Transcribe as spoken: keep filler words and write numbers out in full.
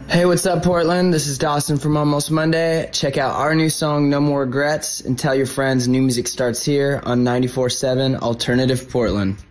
Hey, what's up, Portland? This is Dawson from Almost Monday. Check out our new song, No More Regrets, and tell your friends new music starts here on ninety-four point seven Alternative Portland.